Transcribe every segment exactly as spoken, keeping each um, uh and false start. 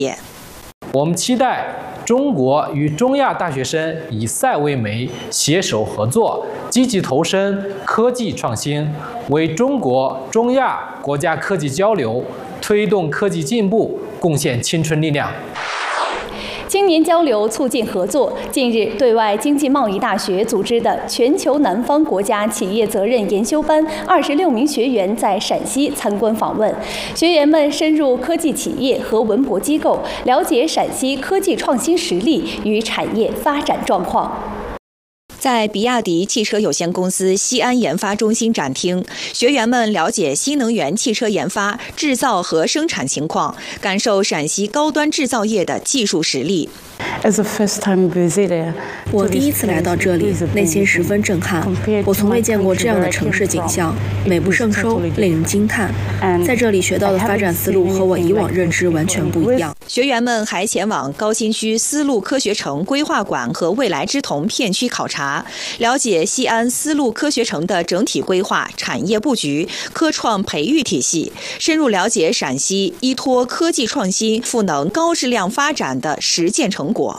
我们期待中国与中亚大学生以赛为媒，携手合作，积极投身科技创新，为中国、中亚国家科技交流、推动科技进步贡献青春力量。 青年交流促进合作。近日，对外经济贸易大学组织的全球南方国家企业责任研修班二十六名学员在陕西参观访问，学员们深入科技企业和文博机构，了解陕西科技创新实力与产业发展状况。 在比亚迪汽车有限公司西安研发中心展厅，学员们了解新能源汽车研发、制造和生产情况，感受陕西高端制造业的技术实力。 我第一次来到这里，内心十分震撼。我从未见过这样的城市景象，美不胜收，令人惊叹。在这里学到的发展思路和我以往认知完全不一样。 学员们还前往高新区丝路科学城规划馆和未来之瞳片区考察，了解西安丝路科学城的整体规划、产业布局、科创培育体系，深入了解陕西依托科技创新赋能高质量发展的实践成果。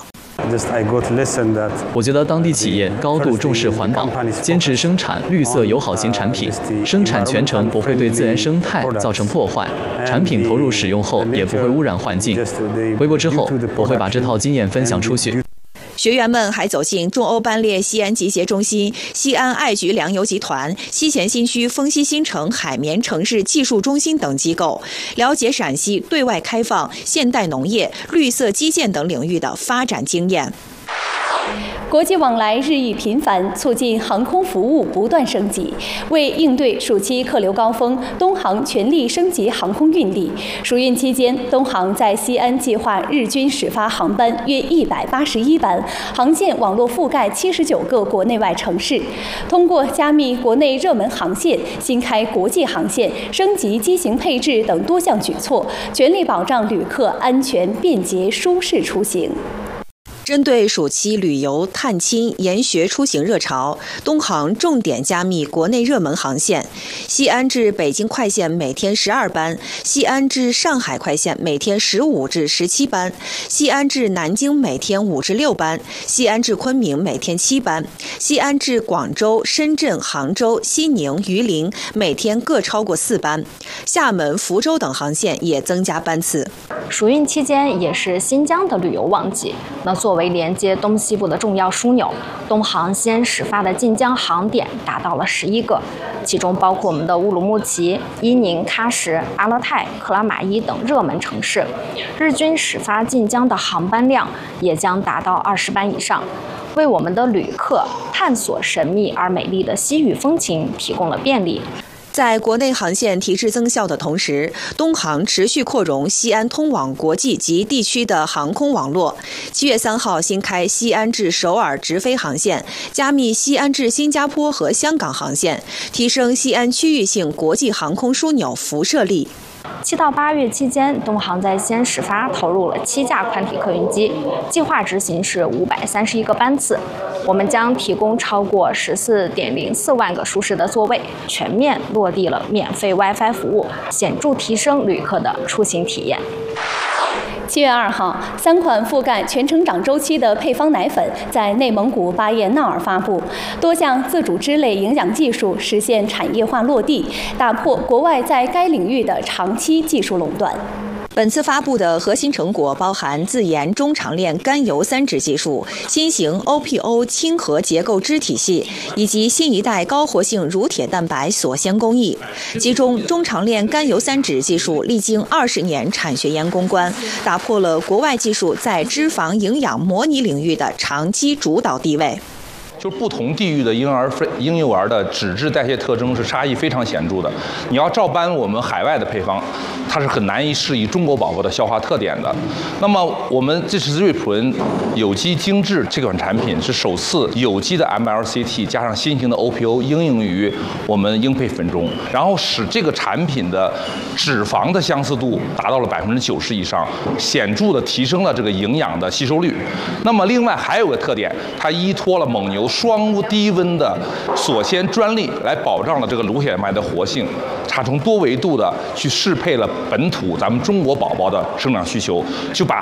我觉得当地企业高度重视环保，坚持生产绿色友好型产品，生产全程不会对自然生态造成破坏，产品投入使用后也不会污染环境。回国之后，我会把这套经验分享出去。 学员们还走进中欧班列西安集结中心、西安爱菊粮油集团、西咸新区丰西新城海绵城市技术中心等机构，了解陕西对外开放、现代农业、绿色基建等领域的发展经验。 国际往来日益频繁，促进航空服务不断升级。为应对暑期客流高峰，东航全力升级航空运力。暑运期间，东航在西安计划日均始发航班约一百八十一班，航线网络覆盖七十九个国内外城市。通过加密国内热门航线、新开国际航线、升级机型配置等多项举措，全力保障旅客安全、便捷、舒适出行。 针对暑期旅游、探亲、研学出行热潮，东航重点加密国内热门航线。西安至北京快线每天十二班，西安至上海快线每天十五至十七班，西安至南京每天五至六班，西安至昆明每天七班，西安至广州、深圳、杭州、西宁、榆林每天各超过四班，厦门、福州等航线也增加班次。 暑运期间也是新疆的旅游旺季，那作为连接东西部的重要枢纽，东航先始发的晋江航点达到了十一个，其中包括我们的乌鲁木齐、伊宁、喀什、阿勒泰、克拉玛依等热门城市。日均始发晋江的航班量也将达到二十班以上，为我们的旅客探索神秘而美丽的西域风情提供了便利。 在国内航线提质增效的同时，东航持续扩容西安通往国际及地区的航空网络。七月三号新开西安至首尔直飞航线，加密西安至新加坡和香港航线，提升西安区域性国际航空枢纽辐射力。 七到八月期间，东航在西安始发投入了七架宽体客运机，计划执行是五百三十一个班次。我们将提供超过十四点零四万个舒适的座位，全面落地了免费 WiFi 服务，显著提升旅客的出行体验。 七月二号，三款覆盖全成长周期的配方奶粉在内蒙古巴彦淖尔发布，多项自主知类营养技术实现产业化落地，打破国外在该领域的长期技术垄断。 本次发布的核心成果包含自研中长链甘油三酯技术、新型 O P O 亲和结构支体系以及新一代高活性乳铁蛋白锁鲜工艺。其中，中长链甘油三酯技术历经二十年产学研攻关，打破了国外技术在脂肪营养模拟领域的长期主导地位。 就是不同地域的婴儿婴幼儿的脂质代谢特征是差异非常显著的。你要照搬我们海外的配方，它是很难以适应中国宝宝的消化特点的。那么我们这次瑞普伦有机精致这款产品是首次有机的 M L C T 加上新型的 O P O 应用于我们婴配粉中，然后使这个产品的脂肪的相似度达到了百分之九十以上，显著的提升了这个营养的吸收率。那么另外还有个特点，它依托了蒙牛双低温的锁鲜专利来保障了这个乳血麦的活性，它从多维度的去适配了本土咱们中国宝宝的生长需求，就把